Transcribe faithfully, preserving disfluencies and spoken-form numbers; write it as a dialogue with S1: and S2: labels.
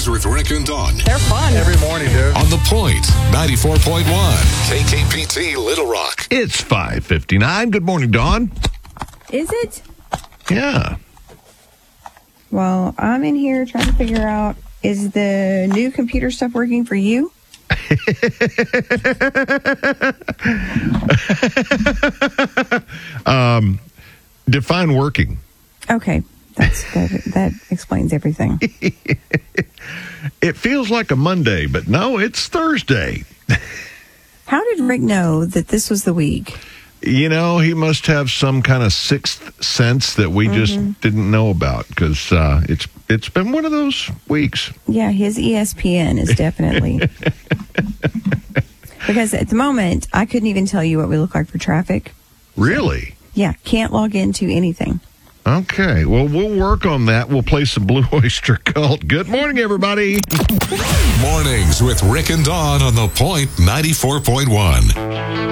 S1: Mornings with Rick and Dawn.
S2: They're fun.
S3: Every morning, dude.
S1: On The Point, ninety-four point one, K K P T Little Rock.
S4: It's five fifty-nine. Good morning, Dawn.
S2: Is it?
S4: Yeah.
S2: Well, I'm in here trying to figure out, is the new computer stuff working for you?
S4: um, define working.
S2: Okay. That's, that, that explains everything.
S4: It feels like a Monday, but no, it's Thursday.
S2: How did Rick know that this was the week?
S4: You know, he must have some kind of sixth sense that we mm-hmm. just didn't know about, because uh, it's it's been one of those weeks.
S2: Yeah, his E S P N is definitely. Because at the moment, I couldn't even tell you what we look like for traffic.
S4: Really?
S2: So, yeah, can't log into anything.
S4: Okay, well, we'll work on that. We'll play some Blue Oyster Cult. Good morning, everybody.
S1: Mornings with Rick and Dawn on The Point, ninety-four point one.